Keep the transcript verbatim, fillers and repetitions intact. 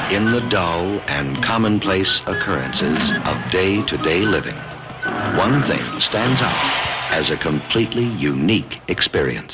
In the dull and commonplace occurrences of day-to-day living, one thing stands out as a completely unique experience.